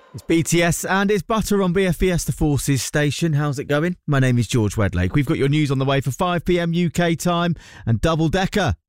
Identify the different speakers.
Speaker 1: It's BTS and it's Butter on BFBS The Forces station. How's it going? My name is George Wedlake. We've got your news on the way for 5 p.m. UK time and Double Decker